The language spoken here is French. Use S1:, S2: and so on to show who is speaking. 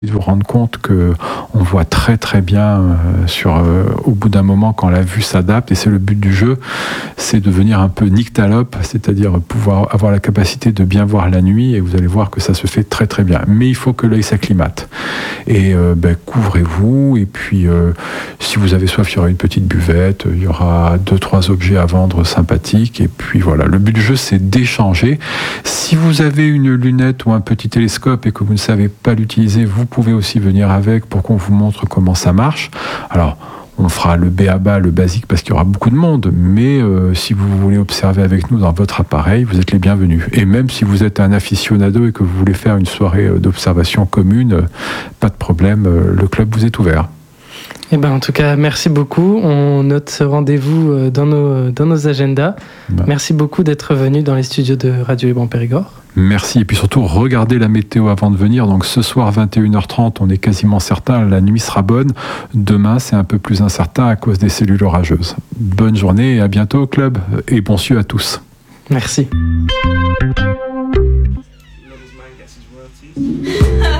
S1: de vous rendre compte que on voit très très bien au bout d'un moment quand la vue s'adapte, et c'est le but du jeu, c'est de devenir un peu nyctalope, c'est-à-dire pouvoir avoir la capacité de bien voir la nuit, et vous allez voir que ça se fait très très bien. Mais il faut que l'œil s'acclimate. Et couvrez-vous, et puis si vous avez soif, il y aura une petite buvette, il y aura 2-3 objets à vendre sympathiques, et puis voilà. Le but du jeu, c'est d'échanger. Si vous avez une lunette ou un petit télescope et que vous ne savez pas l'utiliser, vous pouvez aussi venir avec pour qu'on vous montre comment ça marche. Alors, on fera le b.a.-ba, le basique, parce qu'il y aura beaucoup de monde, mais si vous voulez observer avec nous dans votre appareil, vous êtes les bienvenus. Et même si vous êtes un aficionado et que vous voulez faire une soirée d'observation commune, pas de problème, le club vous est ouvert.
S2: Eh ben, en tout cas, merci beaucoup. On note ce rendez-vous dans nos agendas. Merci beaucoup d'être venu dans les studios de Radio Libre en Périgord.
S1: Merci, et puis surtout, regardez la météo avant de venir. Donc ce soir, 21h30, on est quasiment certain, la nuit sera bonne. Demain, c'est un peu plus incertain à cause des cellules orageuses. Bonne journée et à bientôt au club, et bon su à tous.
S2: Merci.